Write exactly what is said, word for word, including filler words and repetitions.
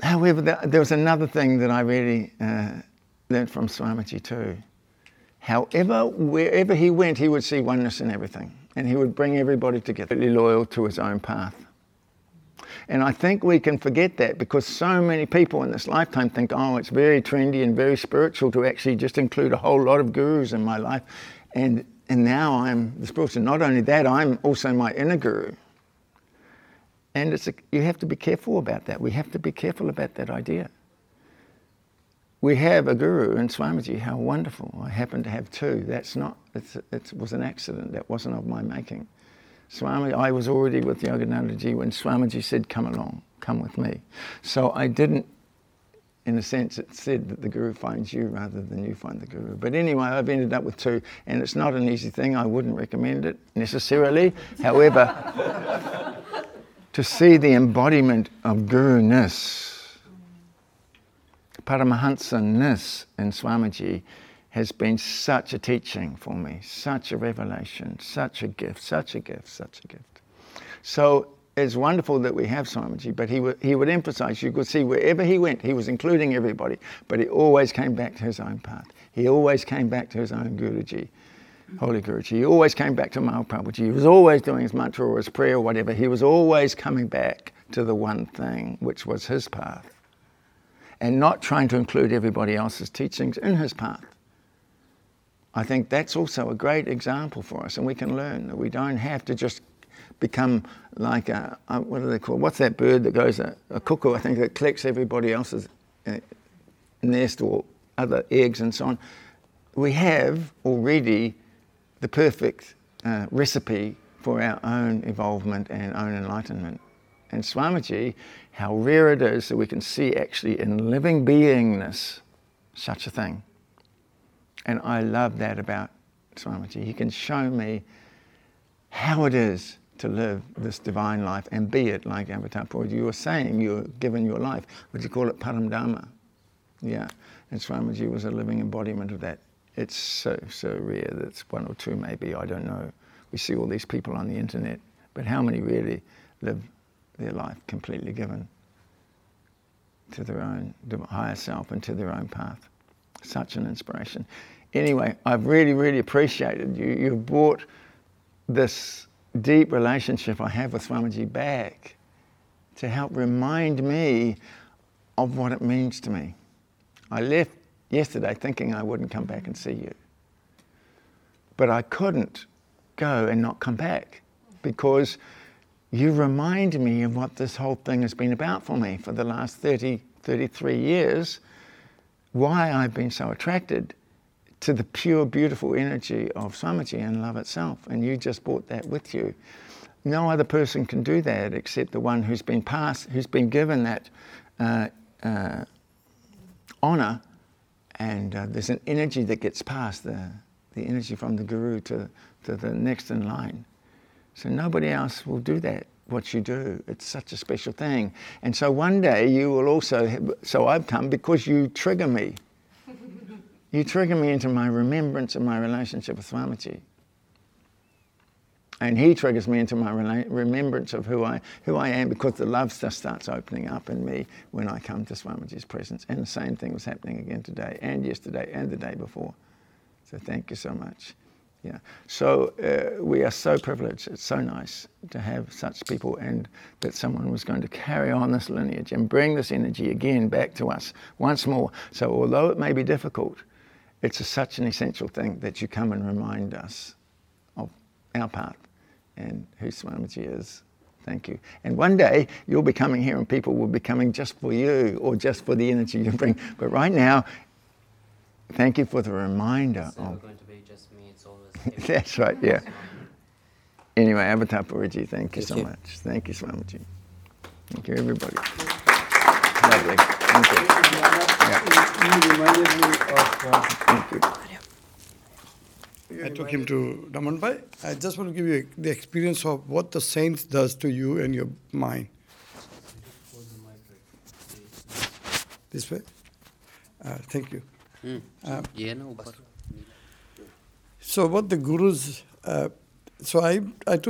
however, there was another thing that I really uh, learned from Swamiji too. However, wherever he went, he would see oneness in everything. And he would bring everybody together, really loyal to his own path. And I think we can forget that because so many people in this lifetime think, oh, it's very trendy and very spiritual to actually just include a whole lot of gurus in my life. And, and now I'm the spiritual. Not only that, I'm also my inner guru. And it's a, you have to be careful about that. We have to be careful about that idea. We have a guru in Swamiji. How wonderful. I happen to have two. That's not, it's, it was an accident. That wasn't of my making. Swami, I was already with Yoganandaji when Swamiji said, come along, come with me. So I didn't, in a sense, it said that the guru finds you rather than you find the guru. But anyway, I've ended up with two, and it's not an easy thing. I wouldn't recommend it necessarily. However, to see the embodiment of guru-ness, Paramahansa-ness in Swamiji has been such a teaching for me, such a revelation, such a gift, such a gift, such a gift. So it's wonderful that we have Swamiji, but he would, he would emphasize, you could see wherever he went, he was including everybody, but he always came back to his own path. He always came back to his own Guruji, Holy Guruji. He always came back to Mahaprabhuji. He was always doing his mantra or his prayer or whatever. He was always coming back to the one thing, which was his path, and not trying to include everybody else's teachings in his path. I think that's also a great example for us, and we can learn that we don't have to just become like a, a what do they call, what's that bird that goes, a, a cuckoo, I think, that collects everybody else's uh, nest or other eggs and so on. We have already the perfect uh, recipe for our own evolvement and own enlightenment. And Swamiji, how rare it is that we can see actually in living beingness such a thing. And I love that about Swamiji. He can show me how it is to live this divine life and be it like Avatar Puruji. You were saying you were given your life. Would you call it Param Dharma? Yeah. And Swamiji was a living embodiment of that. It's so, so rare that it's one or two maybe, I don't know. We see all these people on the internet, but how many really live their life completely given to their own higher self and to their own path? Such an inspiration. Anyway, I've really, really appreciated you. You've brought this deep relationship I have with Swamiji back to help remind me of what it means to me. I left yesterday thinking I wouldn't come back and see you. But I couldn't go and not come back because you remind me of what this whole thing has been about for me for the last thirty, thirty-three years. Why I've been so attracted to the pure, beautiful energy of Swamiji and love itself. And you just brought that with you. No other person can do that except the one who's been passed, who's been given that uh, uh, honor. And uh, there's an energy that gets passed, the, the energy from the Guru to, to the next in line. So nobody else will do that, what you do. It's such a special thing. And so one day you will also, have, so I've come because you trigger me. You trigger me into my remembrance of my relationship with Swamiji. And he triggers me into my rela- remembrance of who I, who I am because the love just starts opening up in me when I come to Swamiji's presence. And the same thing was happening again today and yesterday and the day before. So thank you so much. Yeah. So uh, we are so privileged. It's so nice to have such people and that someone was going to carry on this lineage and bring this energy again back to us once more. So although it may be difficult, it's a, such an essential thing that you come and remind us of our path and who Swamiji is. Thank you. And one day you'll be coming here and people will be coming just for you or just for the energy you bring. But right now, thank you for the reminder. It's never of, going to be just me, it's always That's right, yeah. Anyway, Avatar Puruji, thank you Thank so you. much. Thank you, Swamiji. Thank you, everybody. Lovely. Thank you. You reminded me of, uh, Thank you. I took him to Damanbai. I just want to give you the experience of what the saints does to you and your mind. This way? Uh, thank you. Hmm. Uh, ये ना ऊपर So what the gurus, uh, so I, I took